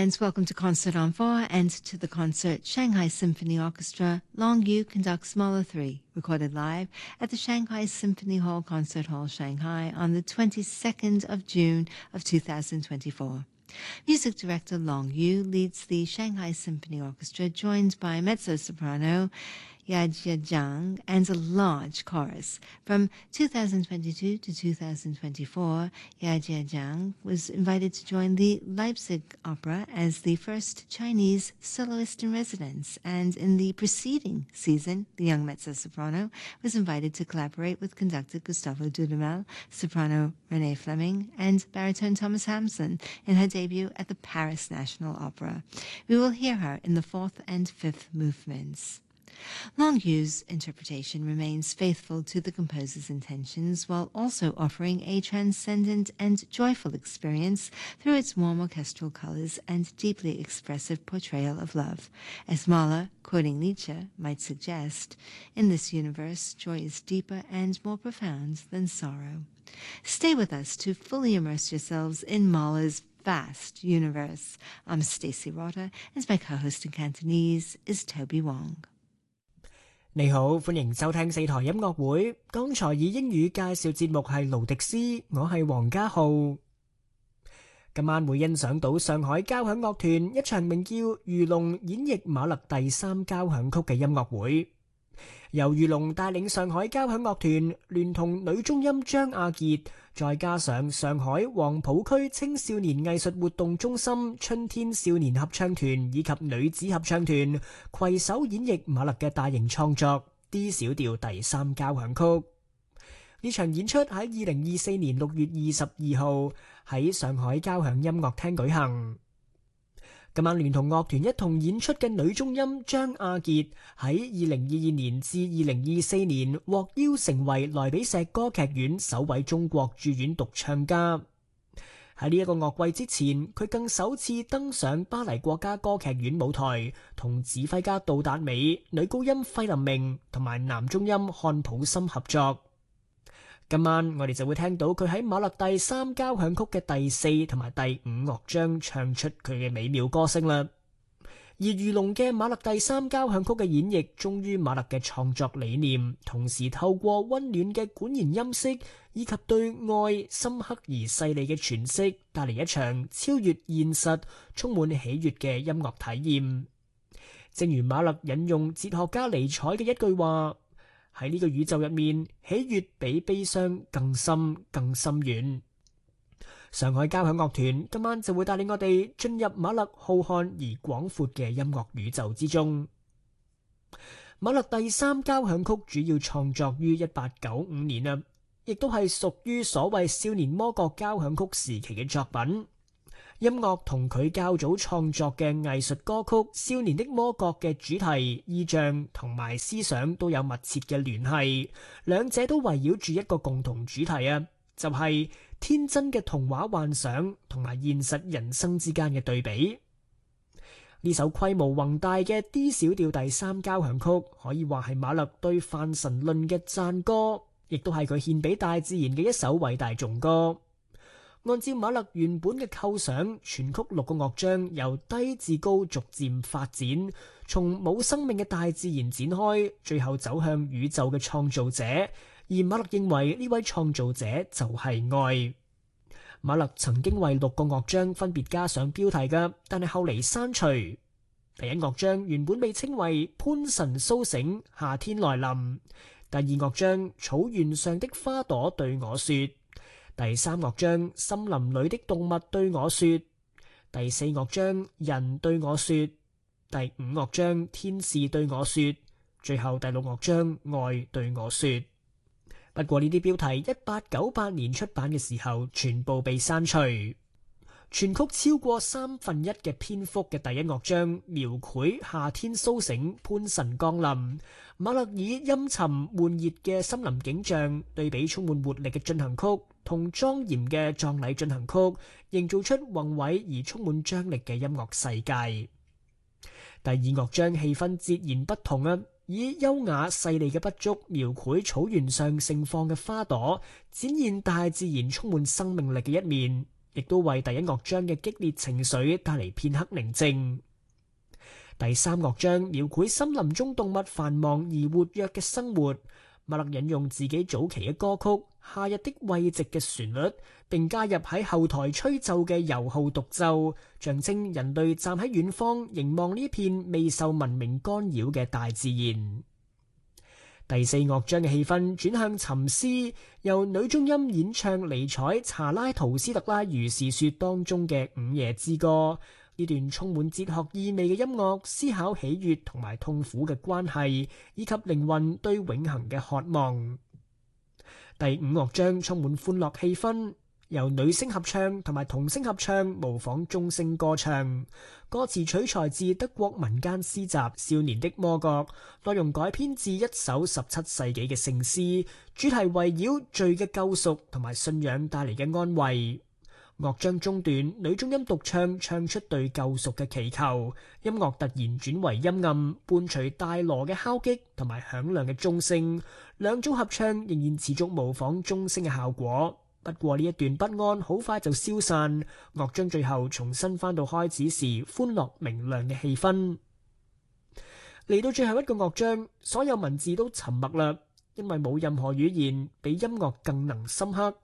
and welcome to Concert on 4 and to the concert Shanghai Symphony Orchestra Long Yu conducts Mahler 3, recorded live at the Shanghai Symphony Hall Concert Hall, Shanghai on the 22nd of June of 2024. Music director Long Yu leads the Shanghai Symphony Orchestra, joined by mezzo-soprano Yajia Zhang and a large chorus. From 2022 to 2024, Yajia Zhang was invited to join the Leipzig Opera as the first Chinese soloist in residence, and in the preceding season, the young mezzo-soprano was invited to collaborate with conductor Gustavo Dudamel, soprano Renee Fleming, and baritone Thomas Hampson in her debut at the Paris National Opera. We will hear her in the fourth and fifth movements. Long Yu's interpretation remains faithful to the composer's intentions, while also offering a transcendent and joyful experience through its warm orchestral colors and deeply expressive portrayal of love. As Mahler, quoting Nietzsche, might suggest, in this universe, joy is deeper and more profound than sorrow. Stay with us to fully immerse yourselves in Mahler's vast universe. I'm Stacey Rotter, and my co-host in Cantonese is Toby Wong. 你好，歡迎收聽四台音樂會。剛才以英語介紹節目係盧迪斯，我係黃家浩。今晚會欣賞到上海交響樂團一場名叫《魚龍》演繹馬勒第三交響曲嘅音樂會。由魚龍帶領上海交響樂團，聯同女中音張亞傑，再加上上海黃浦區青少年藝術活動中心春天少年合唱團以及女子合唱團，攜手演繹馬勒嘅大型創作《D 小調第三交響曲》。呢場演出喺2024年6月22號喺上海交響音樂廳舉行。今晚聯同樂團一同演出嘅女中音張亞傑喺2022年至2024年獲邀成為萊比錫歌劇院首位中國駐院獨唱家。喺呢一個樂季之前，佢更首次登上巴黎國家歌劇院舞台，同指揮家杜達美、女高音費林明同埋男中音漢普森合作。今晚我哋就會聽到佢喺馬勒第三交響曲嘅第四同埋第五樂章唱出佢嘅美妙歌聲啦。而魚龍嘅馬勒第三交響曲嘅演繹忠於馬勒嘅創作理念，同時透過溫暖嘅管弦音色以及對愛深刻而細膩嘅詮釋，帶嚟一場超越現實、充滿喜悅嘅音樂體驗。正如馬勒引用哲學家尼采嘅一句話，喺呢個宇宙入面，喜悅比悲傷更深更深遠。上海交響樂團今晚就會帶領我哋進入馬勒浩瀚而廣闊嘅音樂宇宙之中。馬勒第三交響曲主要創作於1895年啊，亦都係屬於所謂少年魔國交響曲時期嘅作品。音樂同佢較早創作嘅藝術歌曲《少年的魔國》嘅主題、意象同埋思想都有密切嘅聯繫，兩者都圍繞住一個共同主題啊，就係天真嘅童話幻想同埋現實人生之間嘅對比。呢首規模宏大嘅 D 小調第三交響曲，可以話係馬勒對泛神論嘅讚歌，亦都係佢獻俾大自然嘅一首偉大頌歌。按照馬勒原本嘅構想，全曲6個樂章由低至高逐漸發展，從冇生命嘅大自然展開，最後走向宇宙嘅創造者。而馬勒認為呢位創造者就係愛。馬勒曾經為6個樂章分別加上標題嘅，但係後嚟刪除。第一樂章原本被稱為潘神蘇醒，夏天來臨。第二樂章草原上的花朵對我說。第三樂章森林裏的動物對我說。第四樂章人對我說。第五樂章天使對我說。最後第六樂章愛對我說。不過呢啲標題1898年出版嘅時候全部被刪除。全曲超過1/3嘅篇幅嘅第一樂章描繪夏天蘇醒，潘神降臨。馬勒以陰沉悶熱嘅森林景象對比充滿活力嘅進行曲同莊嚴嘅葬禮進行曲，營造出宏偉而充滿張力嘅音樂世界。第二樂章氣氛截然不同啊，以優雅細膩嘅筆觸描繪草原上盛放嘅花朵，展現大自然充滿生命力嘅一面。 亦都為第一樂章嘅激烈情緒帶嚟片刻寧靜。第三樂章描繪森林中動物繁忙而活躍嘅生活，馬勒引用自己早期嘅歌曲《夏日的慰藉》嘅旋律，並加入喺後台吹奏嘅柔號獨奏，象徵人類站喺遠方凝望呢片未受文明干擾嘅大自然。第四樂章嘅氣氛轉向沉思，由女中音演唱尼采查拉圖斯特拉如是說當中嘅午夜之歌。呢段充滿哲學意味嘅音樂，思考喜悅同埋痛苦嘅關係，以及靈魂對永恆嘅渴望。第五樂章充滿歡樂氣氛，由女聲合唱同埋童聲合唱模仿中聲歌唱。歌詞取材自德國民間詩集《少年的魔角》，內容改編自一首17世紀嘅聖詩，主題圍繞罪嘅救贖同埋信仰帶嚟嘅安慰。樂章中段，女中音獨唱，唱出對救贖嘅祈求，音樂突然轉為陰暗，伴隨大鑼嘅敲擊同埋響亮嘅鐘聲，兩組合唱仍然持續模仿鐘聲嘅效果。不過呢一段不安好快就消散，樂章最後重新返到開始時歡樂明亮嘅氣氛。嚟到最後一個樂章，所有文字都沉默啦，因為冇任何語言比音樂更能深刻。